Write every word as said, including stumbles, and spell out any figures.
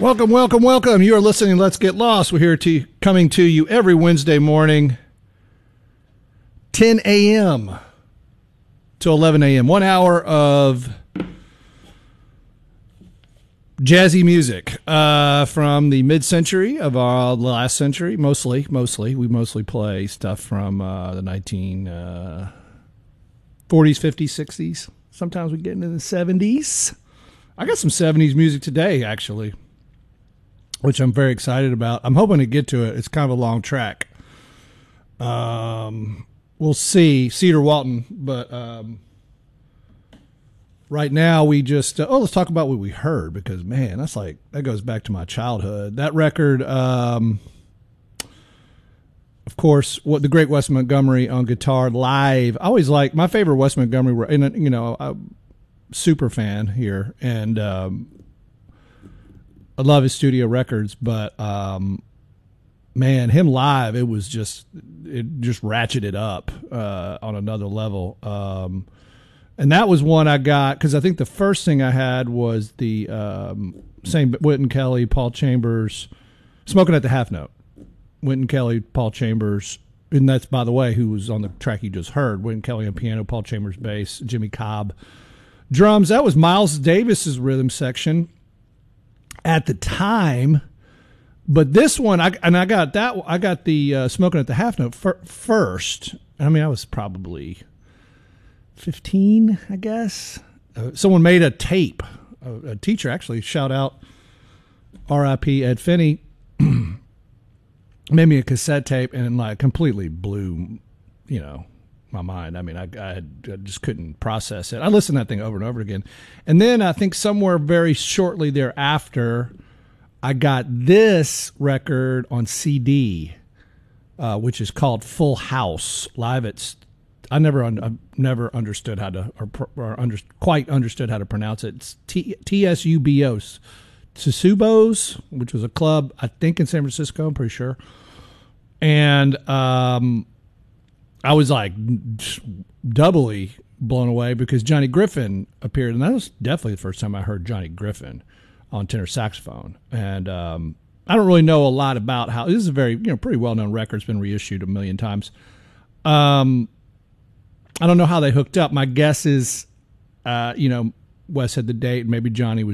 Welcome, welcome, welcome. You are listening to Let's Get Lost. We're here to coming to you every Wednesday morning, ten a.m. to eleven a.m. One hour of jazzy music uh, from the mid-century of our last century. Mostly, mostly. We mostly play stuff from uh, the nineteen forties, fifties, sixties. Sometimes we get into the seventies. I got some seventies music today, actually, which I'm very excited about. I'm hoping to get to it. It's kind of a long track. Um, we'll see. Cedar Walton, but um, right now we just uh, oh, let's talk about what we heard, because man, that's like that goes back to my childhood. That record, um, of course, what the great Wes Montgomery on guitar live. I always like my favorite Wes Montgomery. And you know, I'm a super fan here, and um, I love his studio records, but um, man, him live, it was just it just ratcheted up uh, on another level. Um, and that was one I got because I think the first thing I had was the um, same Wynton Kelly, Paul Chambers, Smoking at the Half Note. Wynton Kelly, Paul Chambers, and that's, by the way, who was on the track you just heard. Wynton Kelly on piano, Paul Chambers bass, Jimmy Cobb drums. That was Miles Davis's rhythm section at the time, but this one, I and I got that. I got the uh, Smoking at the Half Note fir- first. I mean, I was probably fifteen, I guess. Uh, someone made a tape. A, a teacher actually, shout out, R I P Ed Finney, made me a cassette tape, and like completely blew, you know, my mind. I mean, I, I, had, I just couldn't process it. I listened to that thing over and over again. And then I think somewhere very shortly thereafter, I got this record on C D, uh, which is called Full House live. It's I never un, I never understood how to or, or under, quite understood how to pronounce it. It's T, T S U B O S, Tsubo's, which was a club I think in San Francisco. I'm pretty sure. And um. I was like doubly blown away because Johnny Griffin appeared, and that was definitely the first time I heard Johnny Griffin on tenor saxophone. And um, I don't really know a lot about how this is a very, you know, pretty well known record. It's been reissued a million times. Um, I don't know how they hooked up. My guess is, uh, you know, Wes had the date, and maybe Johnny was